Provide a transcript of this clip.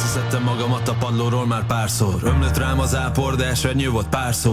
Összeszedtem magamat a padlóról már párszor. Ömlött rám az ápor, de esernyő volt párszor.